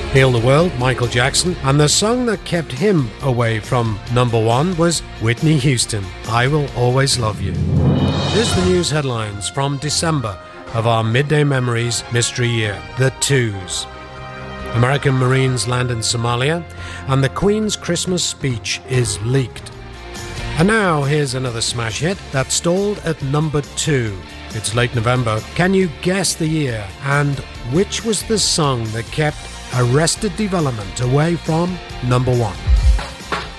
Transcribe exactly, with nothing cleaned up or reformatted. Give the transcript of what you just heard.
Heal the World, Michael Jackson, and the song that kept him away from number one was Whitney Houston, I Will Always Love You. Here's the news headlines from December of our Midday Memories mystery year, the twos. American Marines land in Somalia, and the Queen's Christmas speech is leaked. And now here's another smash hit that stalled at number two. It's late November. Can you guess the year? And which was the song that kept Arrested Development away from number one?